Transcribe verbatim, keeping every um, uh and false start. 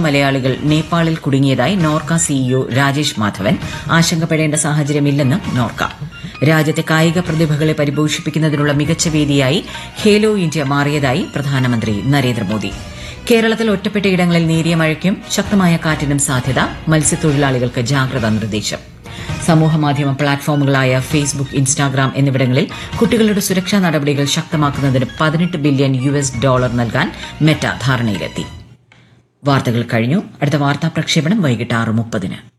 മലയാളികൾ നേപ്പാളിൽ കുടുങ്ങിയതായി നോർക്ക സിഇഒ രാജേഷ് മാധവൻ. ആശങ്കപ്പെടേണ്ട സാഹചര്യമില്ലെന്നും നോർക്ക. രാജ്യത്തെ കായിക പ്രതിഭകളെ പരിപോഷിപ്പിക്കുന്നതിനുള്ള മികച്ച വേദിയായി ഖേലോ ഇന്ത്യ മാറിയതായി പ്രധാനമന്ത്രി നരേന്ദ്രമോദി. കേരളത്തിൽ ഒറ്റപ്പെട്ട ഇടങ്ങളിൽ നേരിയ മഴയ്ക്കും ശക്തമായ കാറ്റിനും സാധ്യത. മത്സ്യത്തൊഴിലാളികൾക്ക് ജാഗ്രതാ നിർദ്ദേശം. സമൂഹമാധ്യമ പ്ലാറ്റ്ഫോമുകളായ ഫേസ്ബുക്ക്, ഇൻസ്റ്റാഗ്രാം എന്നിവിടങ്ങളിൽ കുട്ടികളുടെ സുരക്ഷാ നടപടികൾ ശക്തമാക്കുന്നതിന് പതിനെട്ട് ബില്യൺ യു എസ് ഡോളർ നൽകാൻ മെറ്റ ധാരണയിലെത്തി. വാർത്തകൾ കഴിഞ്ഞു. അടുത്ത വാർത്താ പ്രക്ഷേപണം വൈകിട്ട് ആറ് മുപ്പതിന്.